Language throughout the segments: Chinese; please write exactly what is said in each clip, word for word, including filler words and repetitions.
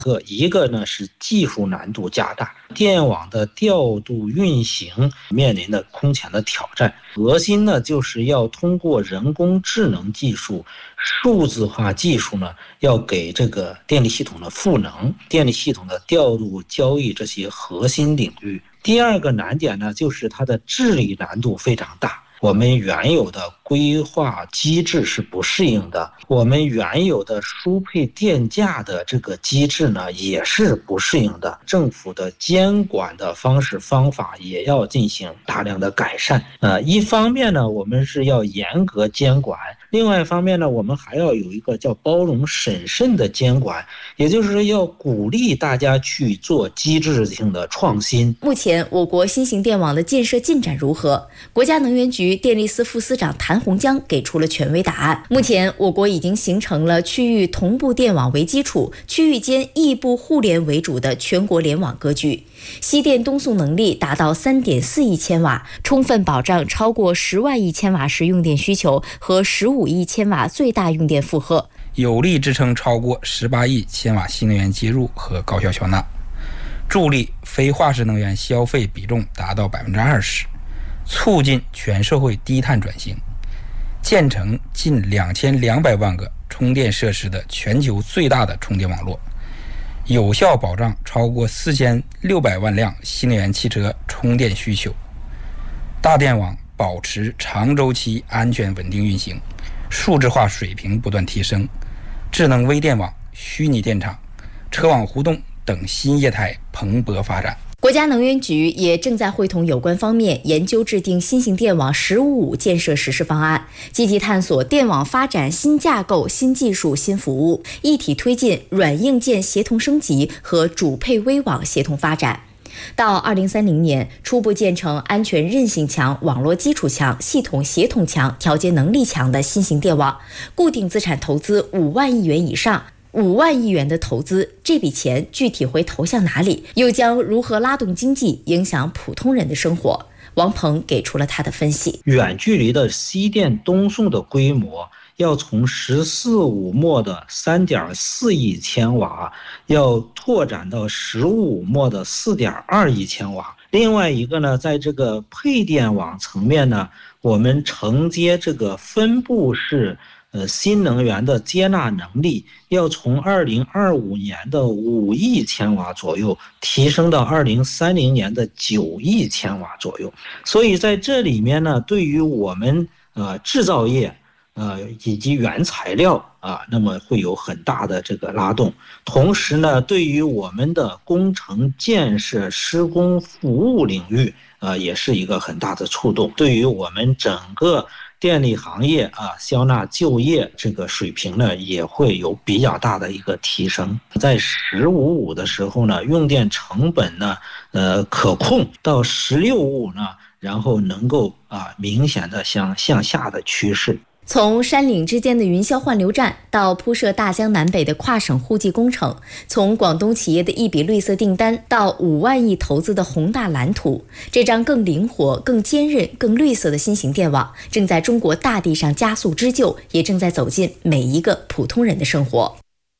个，一个呢是技术难度加大，电网的调度运行面临的空前的挑战。核心呢就是要通过人工智能技术、数字化技术呢，要给这个电力系统的赋能、电力系统的调度、交易这些核心领域。第二个难点呢，就是它的治理难度非常大。我们原有的规划机制是不适应的，我们原有的输配电价的这个机制呢也是不适应的，政府的监管的方式方法也要进行大量的改善。呃，一方面呢，我们是要严格监管，另外一方面呢，我们还要有一个叫包容审慎的监管，也就是要鼓励大家去做机制性的创新。 目前我国新型电网的建设进展如何？国家能源局电力司副司长谭洪江给出了权威答案。目前我国已经形成了区域同步电网为基础、区域间异步互联为主的全国联网格局，西电东送能力达到 三点四亿千瓦，充分保障超过十万亿千瓦时用电需求和十五亿千瓦最大用电负荷， 有力支撑超过十八亿千瓦新能源接入和高效消纳，助力非化石能源消费比重达到 百分之二十， 促进全社会低碳转型，建成近两千两百万个充电设施的全球最大的充电网络，有效保障超过四千六百万辆新能源汽车充电需求。大电网保持长周期安全稳定运行，数字化水平不断提升，智能微电网、虚拟电厂、车网互动等新业态蓬勃发展。 国家能源局也正在会同有关方面研究制定新型电网“十五五”建设实施方案，积极探索电网发展新架构、新技术、新服务，一体推进软硬件协同升级和主配微网协同发展。到二零三零年，初步建成安全韧性强、网络基础强、系统协同强、调节能力强的新型电网，固定资产投资五万亿元以上。五万亿元的投资，这笔钱具体会投向哪里？又将如何拉动经济，影响普通人的生活？王鹏给出了他的分析。 远距离的西电东送的规模要从十四五末的 三点四亿千瓦，要拓展到十五末的 四点二亿千瓦。另外一个呢，在这个配电网层面呢，我们承接这个分布式呃，新能源的接纳能力要从二零二五年的五亿千瓦左右提升到二零三零年的九亿千瓦左右。所以在这里面呢，对于我们呃制造业呃以及原材料啊，那么会有很大的这个拉动。同时呢，对于我们的工程建设、施工服务领域啊，也是一个很大的触动。对于我们整个电力行业啊，消纳就业这个水平呢，也会有比较大的一个提升。在十五五的时候呢，用电成本呢，呃，可控；到十六五呢，然后能够啊明显的向向下的趋势。 从山岭之间的云霄换流站到铺设大江南北的跨省互济工程，从广东企业的一笔绿色订单到五万亿投资的宏大蓝图，这张更灵活、更坚韧、更绿色的新型电网正在中国大地上加速织就，也正在走进每一个普通人的生活。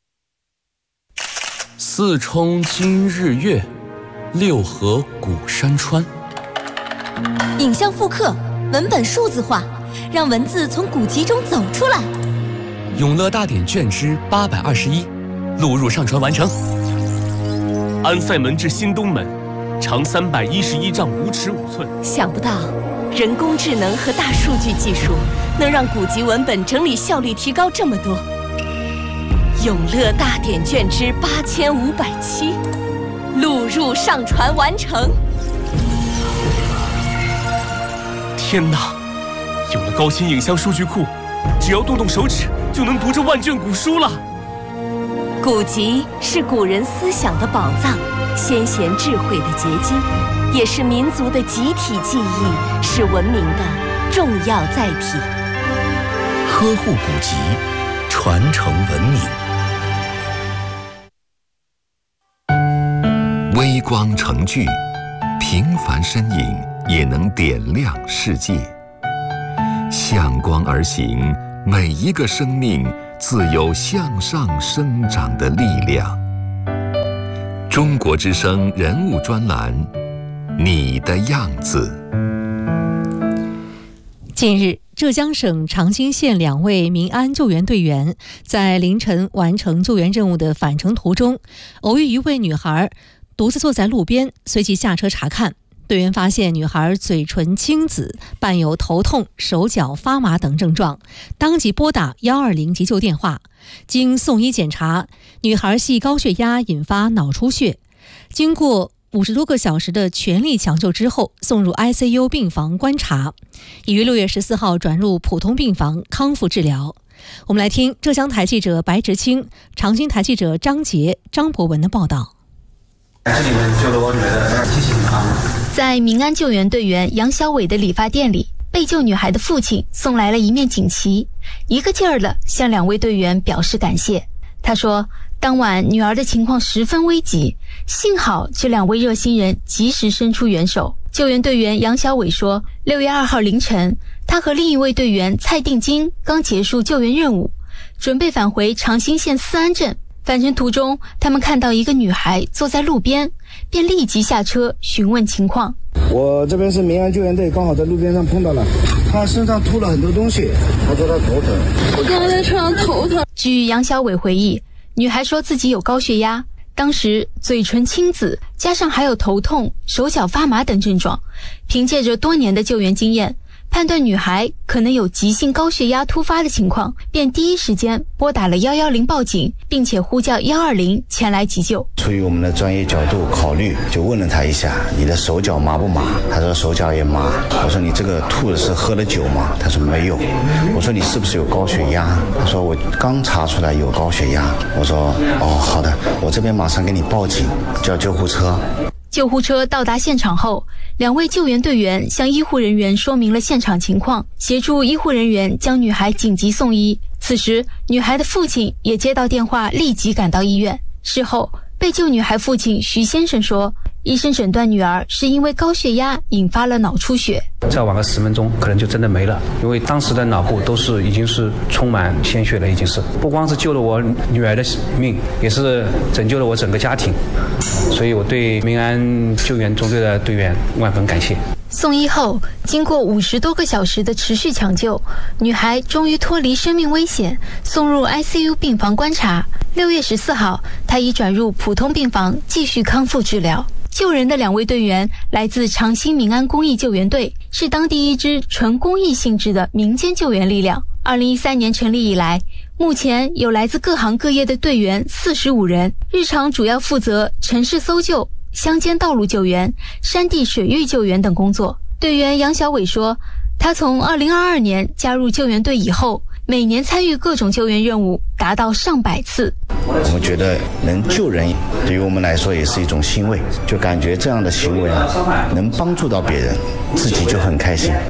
四冲今日月，六合古山川。 影像复刻，文本数字化，让文字从古籍中走出来。 永乐大典卷之八百二十一，录入上传完成。 安塞门至新东门，长三百一十一丈五尺五寸。 想不到，人工智能和大数据技术能让古籍文本整理效率提高这么多。永乐大典卷之八千五百七，录入上传完成。 天哪！有了高清影像数据库，只要动动手指就能读这万卷古书了。 古籍是古人思想的宝藏，先贤智慧的结晶，也是民族的集体记忆，是文明的重要载体。 呵护古籍，传承文明。 微光成炬，平凡身影也能点亮世界。向光而行，每一个生命自有向上生长的力量。 中国之声人物专栏，你的样子。 近日，浙江省长兴县两位民安救援队员在凌晨完成救援任务的返程途中，偶遇一位女孩独自坐在路边，随即下车查看。队员发现女孩嘴唇青紫，伴有头痛、手脚发麻等症状，当即拨打一二零急救电话。经送医检查，女孩系高血压引发脑出血，经过五十多个小时的全力抢救之后，送入 I C U 病房观察，已于六月十四号转入普通病房康复治疗。我们来听浙江台记者白直清、长兴台记者张杰、张博文的报道。 是你们救了我女儿的，谢谢你们啊！ 在民安救援队员杨小伟的理发店里，被救女孩的父亲送来了一面锦旗，一个劲儿地向两位队员表示感谢。他说，当晚女儿的情况十分危急，幸好这两位热心人及时伸出援手。救援队员杨小伟说，六月二号凌晨，他和另一位队员蔡定金刚结束救援任务，准备返回长兴县思安镇。返程途中，他们看到一个女孩坐在路边，便立即下车询问情况。 我这边是民安救援队，刚好在路边上碰到了，她身上吐了很多东西，她说她头疼。 我刚刚在车上头疼。 据杨小伟回忆，女孩说自己有高血压，当时嘴唇青紫，加上还有头痛、手脚发麻等症状，凭借着多年的救援经验，判断女孩可能有急性高血压突发的情况，便第一时间拨打了一一零报警，并且呼叫一二零前来急救。 出于我们的专业角度考虑，就问了她一下，你的手脚麻不麻？她说手脚也麻。我说你这个吐的是喝了酒吗？她说没有。我说你是不是有高血压？她说我刚查出来有高血压。我说哦，好的，我这边马上给你报警，叫救护车。 救护车到达现场后，两位救援队员向医护人员说明了现场情况，协助医护人员将女孩紧急送医。此时，女孩的父亲也接到电话，立即赶到医院。事后，被救女孩父亲徐先生说，医生诊断女儿是因为高血压引发了脑出血， 再晚个十分钟可能就真的没了，因为当时的脑部都是已经是充满鲜血了，已经是不光是救了我女儿的命，也是拯救了我整个家庭，所以我对民安救援中队的队员万分感谢。 送医后，经过五十多个小时的持续抢救，女孩终于脱离生命危险，送入 I C U 病房观察。六月十四号，她已转入普通病房继续康复治疗。救人的两位队员来自长兴民安公益救援队，是当地一支纯公益性质的民间救援力量。二零一三年成立以来，目前有来自各行各业的队员四十五人，日常主要负责城市搜救、乡间道路救援、山地水域救援等工作。队员杨小伟说，他从二零二二年加入救援队以后，每年参与各种救援任务达到上百次。 我们觉得能救人，对于我们来说也是一种欣慰，就感觉这样的行为啊，能帮助到别人，自己就很开心。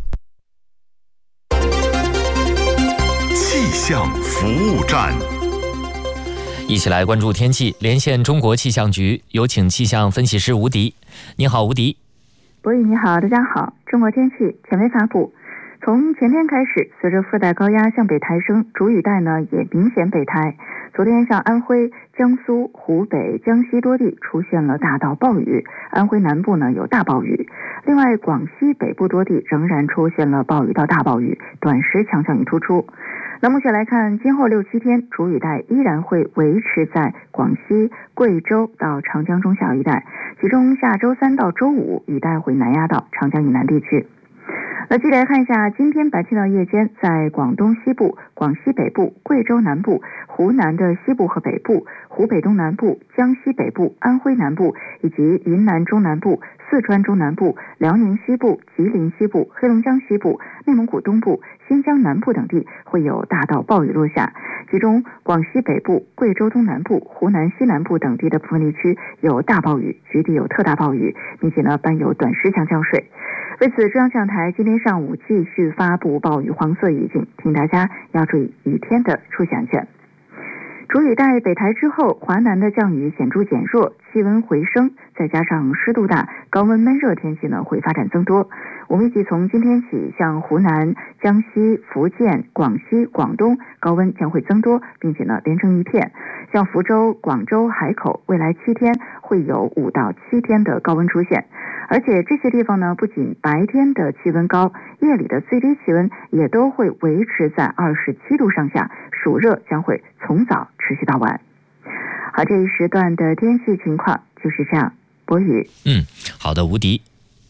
气象服务站， 一起来关注天气，连线中国气象局，有请气象分析师吴迪。你好，吴迪。 博宇你好，大家好。中国天气权威发布，从前天开始，随着副带高压向北抬升，主雨带呢也明显北抬。昨天像安徽、江苏、湖北、江西多地出现了大到暴雨，安徽南部呢有大暴雨。另外，广西北部多地仍然出现了暴雨到大暴雨，短时强降雨突出。那目前来看，今后六七天，主雨带依然会维持在广西、贵州到长江中下游一带，其中下周三到周五，雨带会南压到长江以南地区。那继续来看一下，今天白天到夜间，在广东西部、广西北部、贵州南部、湖南的西部和北部、湖北东南部、江西北部、安徽南部以及云南中南部、四川中南部、辽宁西部、吉林西部、黑龙江西部、内蒙古东部、新疆南部等地会有大到暴雨落下，其中广西北部、贵州东南部、湖南西南部等地的部分地区有大暴雨，局地有特大暴雨，并且呢伴有短时强降水。为此，中央气象台今天上午继续发布暴雨黄色预警，请大家要注意雨天的出行安全。 主雨带北台之后，华南的降雨显著减弱，气温回升，再加上湿度大，高温闷热天气呢会发展增多。我们预计从今天起，像湖南、江西、福建、广西、广东高温将会增多，并且呢连成一片。像福州、广州、海口，未来七天会有五到七天的高温出现。而且这些地方呢，不仅白天的气温高，夜里的最低气温也都会维持在二十七度上下，暑热将会从早持续到晚。好，这一时段的天气情况就是这样。博宇， 嗯，好的，吴迪。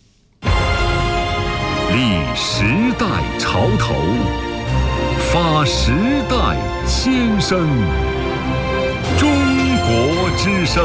立时代潮头，发时代先声，中国之声。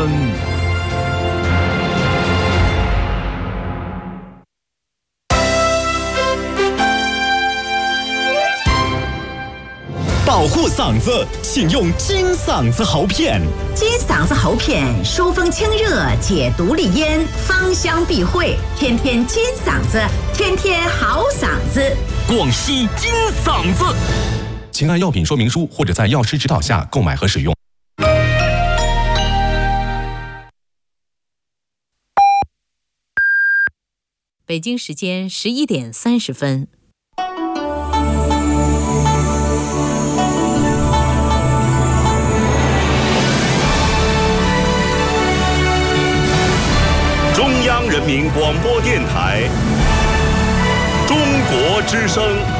保护嗓子，请用金嗓子喉片。 金嗓子喉片疏风清热，解毒利咽，芳香避秽，天天金嗓子，天天好嗓子。 广西金嗓子，请按药品说明书或者在药师指导下购买和使用。 北京时间十一点三十分。 中央人民广播电台，中国之声。